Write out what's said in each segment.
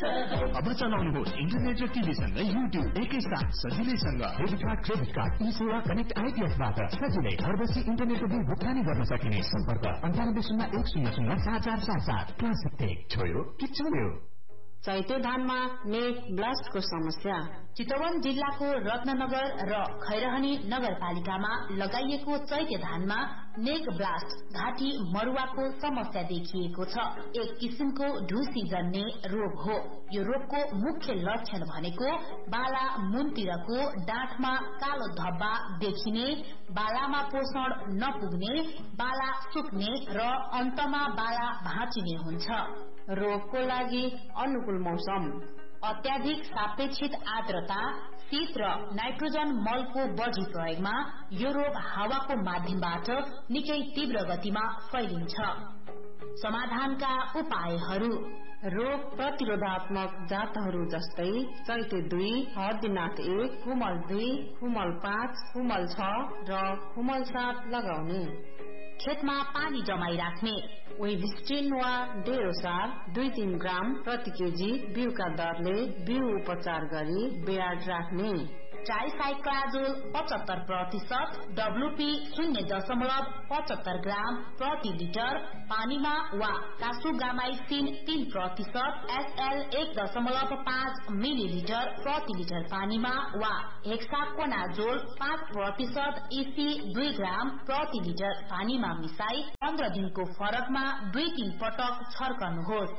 अब चलाउनुहोस् इन्टरनेट र टिभीसँगै युट्युब एकैसाथ सजिलैसँग। डेबिट कार्ड, क्रेडिट कार्ड, ई सेवा कनेक्ट आइडिएसबाट सजिलै घर बसी इन्टरनेटको बिल भुक्तानी गर्न सकिने। सम्पर्क 9801004477। Classic take. छोयो कि छोयो। चैते धानमा नेक ब्लास्टको समस्या। चितवन जिल्लाको रत्ननगर र खैरहनी नगरपालिकामा लगाइएको चैते धानमा नेक ब्लास्ट घाँटी मरुवाको समस्या देखिएको छ। एक किसिमको ढुसी जन्ने रोग हो। यो रोगको मुख्य लक्षण भनेको बाला मुनतिरको डाँठमा कालो धब्बा देखिने, बालामा पोषण नपुग्ने, बाला सुक्ने र अन्तमा बाला भाँचिने हुन्छ। रोगको लागि अनुकूल मौसम, अत्याधिक सापेक्षित आर्द्रता, शीत र नाइट्रोजन मलको बढ़ी प्रयोगमा यो रोग हावाको माध्यमबाट निकै तीव्र गतिमा फैलिन्छ। समाधानका उपायहरू: रोग प्रतिरोधात्मक जातहरू जस्तै चैते 2, हर्दीनाथ 1, खुमल 2, खुमल 5, खुमल 6 र खुमल 7 लगाउने। खेतमा पानी जमाई राख्ने। वेबिस्ट्रिन वा डेरोसार 2-3 ग्राम प्रति केजी बिउका दरले बिउ उपचार गरी बेयाड राख्ने। ट्राइसाइक्लाजोल 75%, WP 0.75 ग्राम प्रति लिटर पानीमा वा कासुगामाइसिन 3%, SL 1.5 मिलिलिटर प्रति लिटर पानीमा वा हेक्साकोनाजोल 5%, EC 2 ग्राम प्रति लिटर पानीमा मिसाई 15 दिनको फरकमा 2-3 पटक छर्कनुहोस्।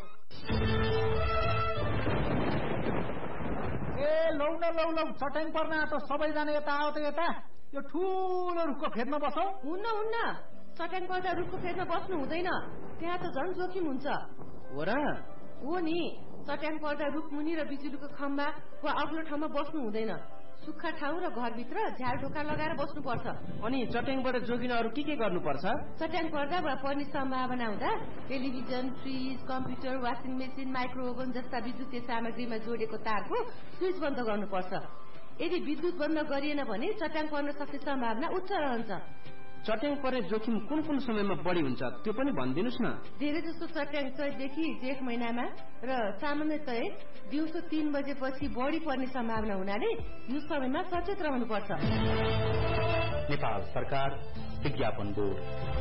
लौ चट्याङ पर्न त सबैजना यता आऊ त यता। यो ठूलो रुखको फेदमा बसौ। हुन्न चट्याङ पर्दा रुखको फेदमा बस्नु हुँदैन, त्यहाँ त झन् जोखिम हुन्छ। हो र? हो नि, चट्याङ पर्दा रुख मुनि र बिजुलीको खम्बा वा अग्लो ठाउँमा बस्नु हुँदैन। सुक्खा ठाउँ र घरभित्र झ्याल ढोका लगाएर बस्नुपर्छ। अनि चट्याङबाट जोगिन अरू के गर्नुपर्छ? चट्याङ पर्दा वा पर्ने सम्भावना हुँदा television, fridge, computer, washing machine, micro oven जस्ता विद्युतीय सामग्रीमा जोडेको तारको स्विच बन्द गर्नुपर्छ। यदि विद्युत बन्द गरिएन भने चट्याङ पर्न सक्ने सम्भावना उच्च रहन्छ। चट्याङ पर्ने जोखिम कुन समयमा बढी हुन्छ त्यो पनि भनिदिनुस् न। धेरै जसो चट्याङ चैतदेखि जेठ महिनामा र सामान्यतया दिउँसो 3 बजेपछि बढी पर्ने सम्भावना हुनाले यो समयमा सचेत रहनुपर्छ। नेपाल सरकार विज्ञापन बोर्ड।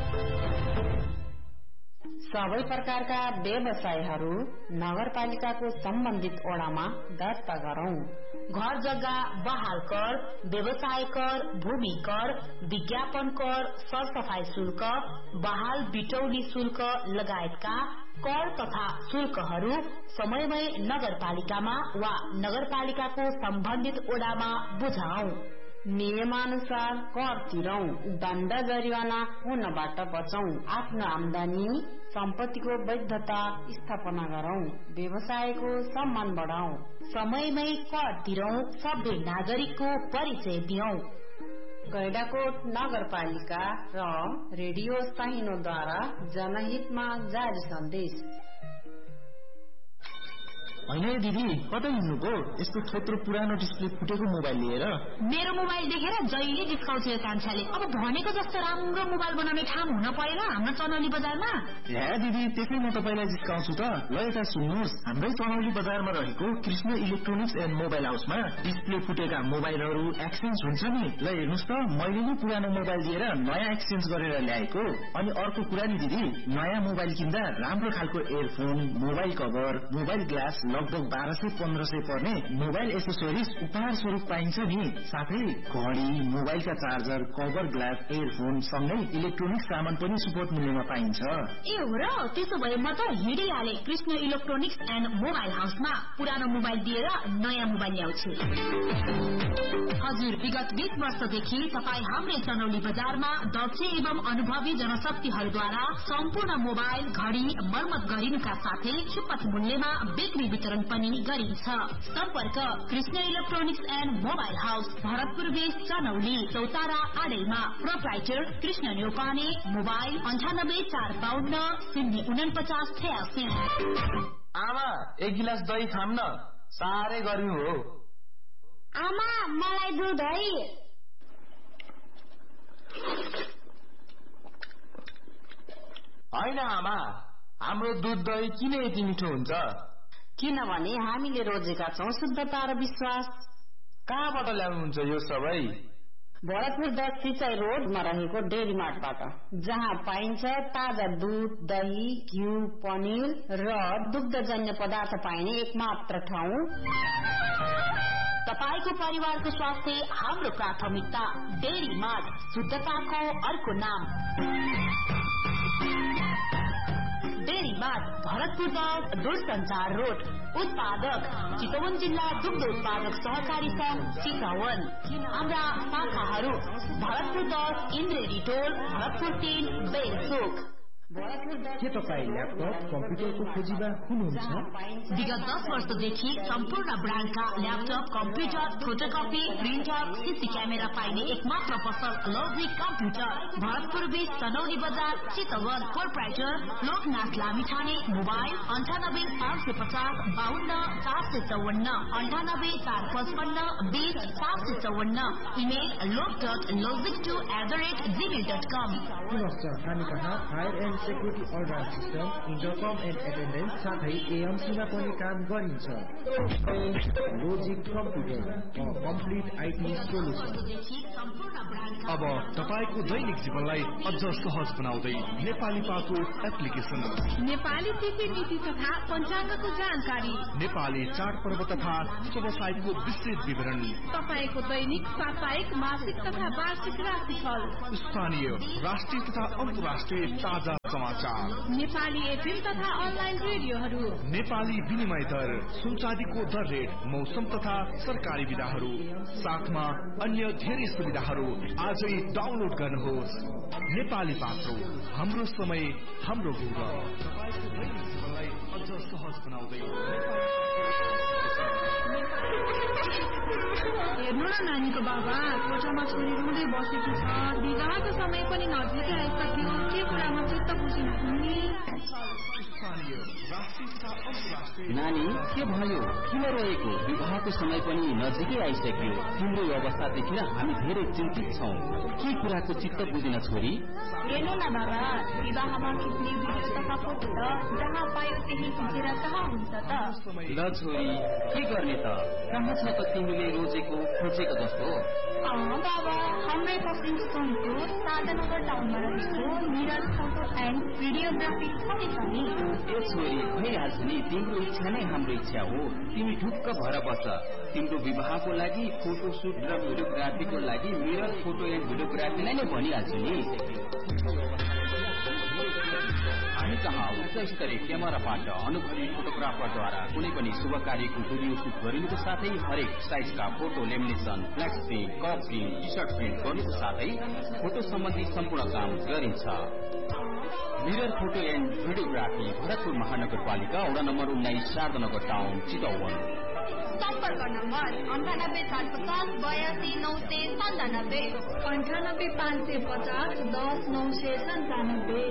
सबै प्रकारका व्यवसायहरू नगरपालिकाको सम्बन्धित ओडामा दर्ता गरौं। घर जग्गा बहाल कर, व्यवसाय कर, भूमि कर, विज्ञापन कर, सरसफाई शुल्क, बहाल बिटौली शुल्क लगायतका कर तथा शुल्कहरू समयमै नगरपालिकामा वा नगरपालिकाको सम्बन्धित ओडामा बुझाऊ। नियमानुसार कर तिरौं, दण्ड जरिवाना हुनबाट बचौं। आफ्नो आमदानी सम्पत्तिको वैधता स्थापना गरौं, व्यवसायको सम्मान बढाऊ। समयमै कर तिरौं, सभ्य नागरिकको परिचय दियौं। गैंडाकोट नगरपालिका र रेडियो साइनोद्वारा जनहितमा जारी सन्देश। होइन दिदी, कतै हिँड्नुको? यस्तो थोत्रो पुरानो डिस्प्ले फुटेको मोबाइल लिएर? मेरो मोबाइल देखेर जहिले जिस्काउँछ यो कान्छाले। अब भनेको जस्तो राम्रो मोबाइल बनाउने ठाउँ हुन परेन हाम्रो चनौली बजारमा। हे दिदी, त्यसै म तपाईलाई जिस्काउँछु त। ल यता सुन्नुहोस्, हाम्रै चनौली बजारमा रहेको कृष्ण इलेक्ट्रोनिक्स एन्ड मोबाइल हाउसमा डिस्प्ले फुटेका मोबाइलहरू एक्सचेन्ज हुन्छ नि। ल हेर्नुहोस् त, मैले नै पुरानो मोबाइल दिएर नयाँ एक्सचेन्ज गरेर ल्याएको। अनि अर्को कुरा नि दिदी, नयाँ मोबाइल किन्दा राम्रो खालको earphone, mobile cover, mobile glass लगभग 1200-1500 पर्ने मोबाइल एसेसोरिज उपहार स्वरूप पाइन्छ नि। साथै घडी, मोबाइलका चार्जर, कभर ग्लास, इयरफोन सँगै इलेक्ट्रोनिक्स सामान पनि सुपथ मूल्यमा पाइन्छ। ए हो र? त्यसो भए म त हिँडिहाले कृष्ण इलेक्ट्रोनिक्स एन्ड मोबाइल हाउसमा पुरानो मोबाइल दिएर नयाँ मोबाइल ल्याउँछु। हजुर, विगत 20 वर्षदेखि तपाई हाम्रै चनौली बजारमा दक्ष एवं अनुभवी जनशक्तिहरूद्वारा सम्पूर्ण मोबाइल, घडी मर्मत गरिनुका साथै सुपथ मूल्यमा बिक्री वितरण पनि गरिन्छ। सम्पर्क Krishna electronics and mobile house, Bharatpur base, Chanauli, Chautara आडैमा। Proprietor Krishna Neupane. Mobile 9845504986। आमा, एक गिलास दही खाम न, साह्रै गर्मी हो। आमा, मलाई दुध है। होइन आमा, हाम्रो दुध दही किन यति मिठो हुन्छ? किनभने हामीले रोजेका छौं शुद्धता र विश्वास। कहाँबाट ल्याउनुहुन्छ यो सबै? भरतपुर 10 सिंचाई रोडमा रहेको डेरी मार्टबाट, जहाँ पाइन्छ ताजा दूध, दही, घिउ, पनिर र दुग्धजन्य पदार्थ पाइने एकमात्र ठाउँ। तपाईको परिवारको स्वास्थ्य हाम्रो प्राथमिकता। डेरी मार्ट, शुद्धताको अर्को नाम। डेरी मार्ट, भरतपुर 10 दूरसञ्चार रोड। उत्पादक चितवन जिल्ला दुग्ध उत्पादक सहकारी संघ चितवन। हाम्रा शाखाहरू भरतपुर 10 इन्द्रेडी टोल, भरतपुर 3 बेलचोक। के तपाईँ ल्यापटप कम्प्युटरको खोजीमा हुनुहुन्छ? विगत 10 वर्षदेखि सम्पूर्ण ब्रान्डका laptop, computer, photocopy, printer, CC camera पाइने एकमात्र पसल लजिक कम्प्युटर। भरतपुर 20 सनौली बजार, Chitwan. Proprietor Loknath Lamichhane. Mobile 98 550 52 454 98 455 20 454। Email log.logic2@gmail.com। हामी कहाँ fire and security order system, इन्टरकम and attendance साथै एएमसीमा पनि काम गरिन्छ। Logic computer, complete IT solution. अब तपाईको दैनिक जीवनलाई अझ सहज बनाउँदै नेपाली पासपोर्ट एप्लिकेसन। नेपाली तिथि नीति तथा पञ्चाङ्गको जानकारी, नेपाली चाडपर्व तथा व्यवसायको विस्तृत विवरण, तपाईको दैनिक, साप्ताहिक, मासिक तथा वार्षिक राशिफल, स्थानीय, राष्ट्रिय तथा अन्तर्राष्ट्रिय ताजा समाचार, नेपाली एफएम तथा अनलाइन रेडियोहरू, नेपाली विनिमय दर, सुनचाँदीको दर रेट, मौसम तथा सरकारी विधाहरू, साथमा अन्य धेरै सुविधाहरू आजै डाउनलोड गर्नुहोस्। नेपाली पात्रो, हाम्रो समय हाम्रो गौरव। तपाईको दैनिक जीवनलाई अझ सहज बनाउँदै। हेर्नु न नानीको बाबा, कोठामा छोरी रुँदै बसेकी छ। विवाहको समय पनि नजिकै आइसक्यो। के कुरामा चित्त बुझिनुहुने? नानी, के भयो? किन रोएको? विवाहको समय पनि नजिकै आइसक्यो। तिम्रो अवस्था देखेर हामी धेरै चिन्तित छौँ। के कुराको चित्त बुझिन छोरी? हेर्नु न बाबा, विवाहमा खिच्ने भिडियो तथा फोटो त जहाँ पायो त्यही खिचेर कहाँ हुन्छ त? ल छोरी, के गर्ने त? कहाँ छ त तिमीले रोजेको खोजेको जस्तो? बाबा, हाम्रै पश्चिम सोनको साधनगर टाउनमा रहेको मिरर फोटो एन्ड भिडियोग्राफी छ नि। ए छोरी, भइहाल्छ नि। तिम्रो इच्छा नै हाम्रो इच्छा हो। तिमी ढुक्क भएर बस। तिम्रो विवाहको लागि फोटोसुट र भिडियोग्राफीको लागि मिरर फोटो एन्ड भिडियोग्राफीलाई नै भनिहाल्छु नि। हामी कहाँ उच्च स्तरीय क्यामेराबाट अनुभवी फोटोग्राफरद्वारा कुनै पनि शुभ कार्यको भिडियो सुट गरिनुको साथै हरेक साइजका photo lamination, फ्ल्याक्स print, cup print, T short print गर्नुको साथै फोटो सम्बन्धी सम्पूर्ण काम गरिन्छ। Mirror photo and videography, Bharatpur महानगरपालिका, वडा नम्बर 19, शारदानगर टाउन, चितवन। सम्पर्क नम्बर 98 450 82 997 98 550 10 997।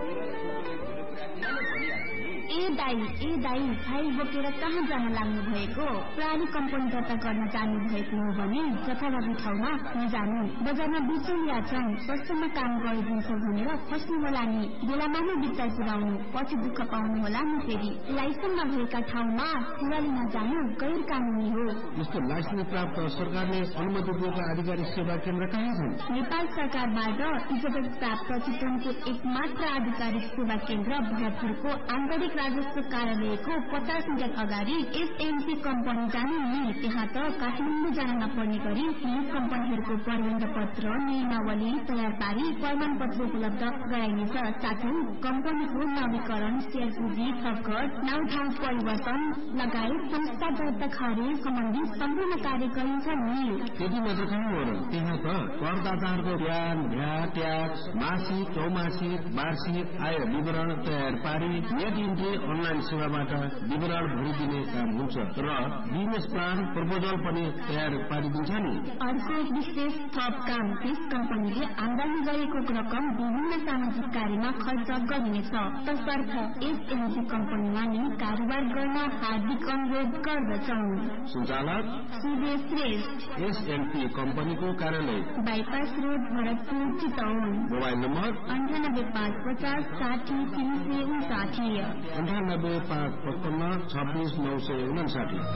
ए दाई भाइ बोकेर कहाँ जान लाग्नु भएको? प्राणी कम्पनी दर्ता गर्न जानु भएको हो भने जथाभावी ठाउँमा नजानु। बजारमा बिचौलिया छन्, सस्तोमा काम गरिदिन्छ भनेर फस्नु होला नि। बेलामा नै बिचाइ पुर्याउनु, पछि दुःख पाउनु होला नि। फेरि लाइसेन्स नभएका ठाउँमा कुरा लिन जानु गैर कानूनी हो। यस्तो लाइसेन्स प्राप्त सरकारले अनुमति दिएका आधिकारिक सेवा केन्द्र कहाँ छन्? नेपाल सरकारबाट इजाजत प्राप्त चितवनको एकमात्र आधिकारिक सेवा केन्द्र भरतपुरको आन्तरिक राजस्व कार्यालयको 50 मिटर अगाडि एसएमसी कम्पनी जानु नि। त्यहाँ त काठमाडौँ जान नपर्ने गरी यी कम्पनीहरूको प्रबन्ध पत्र, नियमावली तयार पारी प्रमाण पत्र उपलब्ध गराइनेछ। साथै कम्पनीको नवीकरण, शेयर पुँजी, थपघट, नाउँ ठाउँ परिवर्तन लगायत संस्था दर्ता खारेज सम्बन्धी सम्पूर्ण कार्य गरिन्छ नि। त्यति मात्र कहाँ हो र? त्यहाँ त करदाताहरूको ज्ञान, भ्याट, ट्याक्स, मासिक, चौमासिक, वार्षिक आय विवरण तयार पारी नेट इन्ट्री अनलाइन सेवाबाट विवरण भरिदिने काम हुन्छ र बिजनेस प्लान प्रपोजल पनि तयार पारिदिन्छ नि। अर्को विशेष थप काम, त्यस कम्पनीले आमदानी गरेको रकम विभिन्न सामाजिक कार्यमा खर्च गरिनेछ। तसर्थ एसएमसी कम्पनीमा नि कारोबार गर्न हार्दिक अनुरोध गर्दछौ। सञ्चालक सुदेश श्रेष्ठ, एसएमसी कम्पनीको कार्यालय, bypass road, Bharatpur, Chitwan. Mobile number 98 550 60 359 985526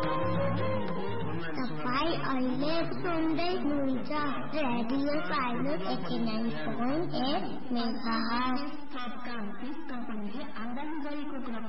तपाईँ अहिले सुन्दै हुनुहुन्छ रेडियो साइलेन्ट 89.8 मेगाहर्ज।